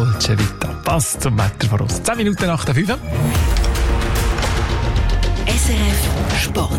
Dolce Vita. Passt zum Wetter voraus. 10 Minuten nach der 5. SRF Sport.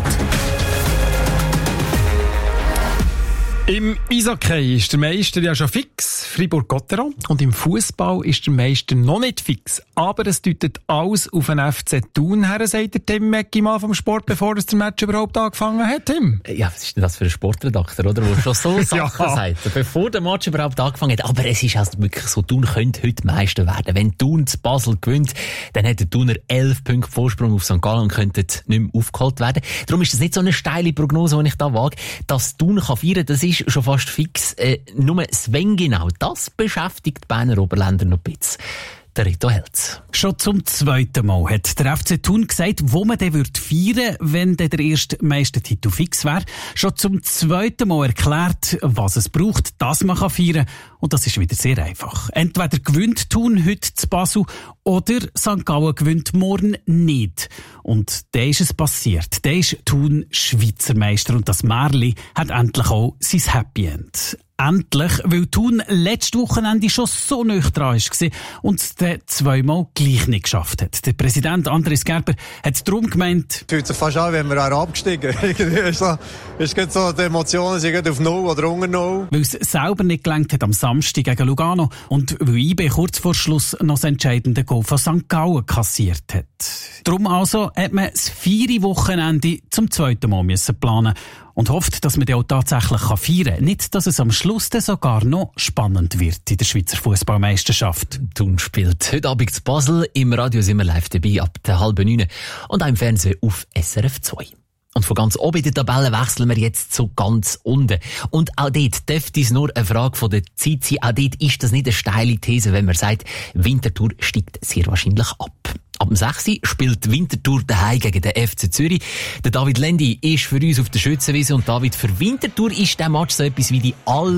Im Eishockey ist der Meister ja schon fix, Fribourg-Gotteron. Und im Fußball ist der Meister noch nicht fix. Aber es deutet alles auf einen FC Thun her, sagt der Tim Meckimann vom Sport, bevor das der Match überhaupt angefangen hat, Tim. Ja, was ist denn das für ein Sportredakteur, oder? Der schon so Sachen Ja. sagt, bevor der Match überhaupt angefangen hat. Aber es ist also wirklich so, Thun könnte heute Meister werden. Wenn Thun zu Basel gewinnt, dann hat der Thuner 11 Punkte Vorsprung auf St. Gallen und könnte nicht mehr aufgeholt werden. Darum ist das nicht so eine steile Prognose, die ich da wage. Dass Thun feiern kann, das ist schon fast fix. Nur Sven genau, das beschäftigt die Berner Oberländer noch ein bisschen. Der Rito Helz. Schon zum zweiten Mal hat der FC Thun gesagt, wo man den feiern würde, wenn der erste Meistertitel fix wäre. Schon zum zweiten Mal erklärt, was es braucht, dass man feiern kann. Und das ist wieder sehr einfach. Entweder gewinnt Thun heute zu Basel oder St. Gallen gewinnt morgen nicht. Und dann ist es passiert. Dann ist Thun Schweizer Meister und das Märli hat endlich auch sein Happy End. Endlich, weil Thun letztes Wochenende schon so nah dran war und es dann zweimal gleich nicht geschafft hat. Der Präsident Andres Gerber hat darum gemeint, fühlt sich fast an, wenn wir abgestiegen sind. Es gibt so, die Emotionen sind auf 0 oder unter 0. Weil es selber nicht gelangt hat am Samstag gegen Lugano und weil IB kurz vor Schluss noch das entscheidende Goal von St. Gallen kassiert hat. Darum also hat man das 4. Wochenende zum zweiten Mal planen und hofft, dass man den auch tatsächlich feiern kann. Nicht, dass es am Schluss dann sogar noch spannend wird in der Schweizer Fußballmeisterschaft. Thun spielt heute Abend zu Basel. Im Radio sind wir live dabei ab der 8:30 und auch im Fernsehen auf SRF 2. Und von ganz oben in der Tabelle wechseln wir jetzt zu ganz unten. Und auch dort dürfte es nur eine Frage von der Zeit sein. Auch dort ist das nicht eine steile These, wenn man sagt, Winterthur steigt sehr wahrscheinlich ab. Ab dem 6. spielt Winterthur daheim gegen den FC Zürich. Der David Lendi ist für uns auf der Schützenwiese und David, für Winterthur ist der Match so etwas wie die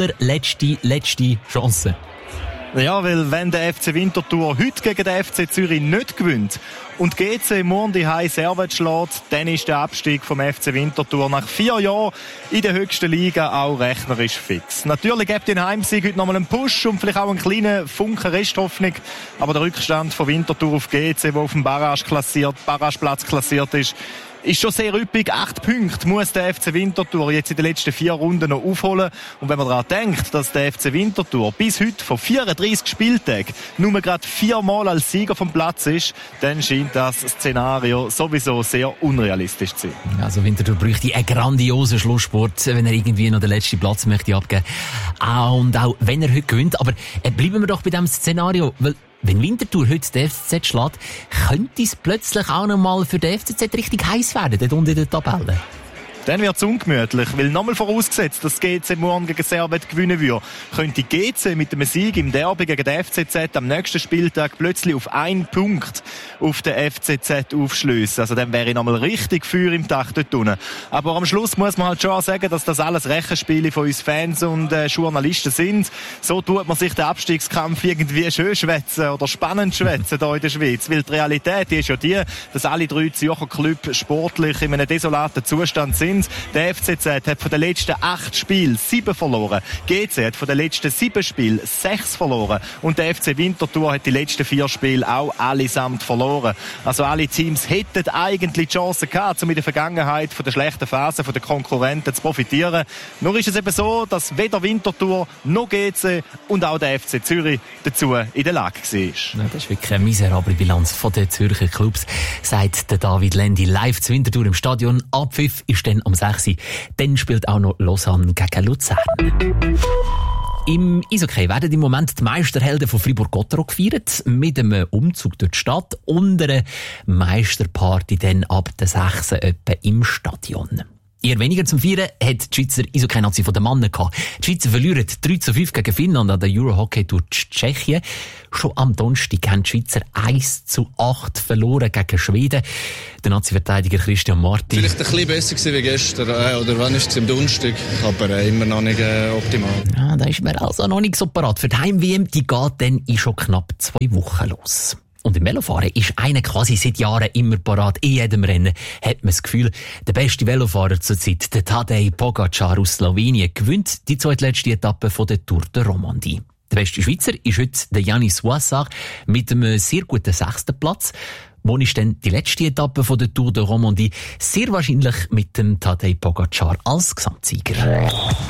letzte Chance. Ja, weil wenn der FC Winterthur heute gegen den FC Zürich nicht gewinnt und GC morgen die Heim Servet schlägt, dann ist der Abstieg vom FC Winterthur nach 4 Jahren in der höchsten Liga auch rechnerisch fix. Natürlich gibt den Heimsieg heute nochmal einen Push und vielleicht auch einen kleinen Funken Resthoffnung, aber der Rückstand von Winterthur auf GC, der auf dem Barrageplatz klassiert ist schon sehr üppig. 8 Punkte muss der FC Winterthur jetzt in den letzten 4 Runden noch aufholen. Und wenn man daran denkt, dass der FC Winterthur bis heute von 34 Spieltagen nur gerade 4-mal als Sieger vom Platz ist, dann scheint das Szenario sowieso sehr unrealistisch zu sein. Also Winterthur bräuchte einen grandiosen Schlusssport, wenn er irgendwie noch den letzten Platz möchte abgeben. Und auch wenn er heute gewinnt. Aber bleiben wir doch bei diesem Szenario, weil wenn Winterthur heute den FCZ schlägt, könnte es plötzlich auch noch mal für den FCZ richtig heiß werden, dort unten in der Tabelle. Dann wird es ungemütlich, weil nochmal vorausgesetzt, dass GC morgen gegen Servet gewinnen würde, könnte GC mit dem Sieg im Derby gegen den FCZ am nächsten Spieltag plötzlich auf 1 Punkt auf den FCZ aufschliessen. Also dann wäre nochmal richtig Feuer im Dach dort unten. Aber am Schluss muss man halt schon sagen, dass das alles Rechenspiele von uns Fans und Journalisten sind. So tut man sich den Abstiegskampf irgendwie schön schwätzen oder spannend schwätzen hier in der Schweiz. Weil die Realität ist ja die, dass alle 3 Zürcher Clubs sportlich in einem desolaten Zustand sind. Der FCZ hat von den letzten 8 Spielen 7 verloren. GC hat von den letzten 7 Spielen 6 verloren. Und der FC Winterthur hat die letzten 4 Spiele auch allesamt verloren. Also alle Teams hätten eigentlich die Chance gehabt, um in der Vergangenheit von der schlechten Phase der Konkurrenten zu profitieren. Nur ist es eben so, dass weder Winterthur noch GC und auch der FC Zürich dazu in der Lage war. Ja, das ist wirklich eine miserable Bilanz von den Zürcher Clubs, sagt der David Lendi live zu Winterthur im Stadion. Abpfiff ist dann am 6. Dann spielt auch noch Lausanne gegen Luzern. Im Eishockey werden im Moment die Meisterhelden von Fribourg-Gotteron gefeiert, mit einem Umzug durch die Stadt und einer Meisterparty dann ab der 6. etwa im Stadion. Eher weniger zum Feiern hat die Schweizer Eishockey-Nazi von den Mannen gehabt. Die Schweizer verlieren 3:5 gegen Finnland an der Eurohockey durch Tschechien. Schon am Donnerstag haben die Schweizer 1:8 verloren gegen Schweden. Der Nazi-Verteidiger Christian Martin. Vielleicht ein bisschen besser gewesen wie gestern, oder wann ist es am Donnerstag, aber immer noch nicht optimal. Ja, da ist man also noch nicht so parat. Für die Heim-WM, die geht dann in schon knapp 2 Wochen los. Und im Velofahren ist einer quasi seit Jahren immer parat. In jedem Rennen hat man das Gefühl, der beste Velofahrer zurzeit, der Tadej Pogačar aus Slowenien, gewinnt die zweitletzte Etappe von der Tour de Romandie. Der beste Schweizer ist heute der Yannis Ouassar mit einem sehr guten 6. Platz. Wo ist denn die letzte Etappe von der Tour de Romandie? Sehr wahrscheinlich mit dem Tadej Pogacar als Gesamtsieger.